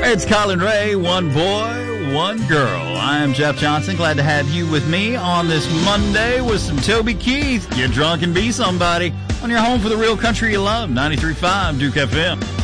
It's Colin Ray, one boy, one girl. I am Jeff Johnson. Glad to have you with me on this Monday with some Toby Keith. Get drunk and be somebody on your home for the real country you love. 93.5 Duke FM.